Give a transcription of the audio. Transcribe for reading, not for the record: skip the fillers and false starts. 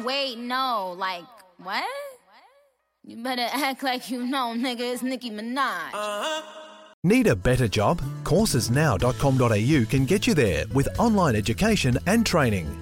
wait, no. Like, what? You better act like you know, nigga. It's Nicki Minaj. Need a better job? Coursesnow.com.au can get you there with online education and training.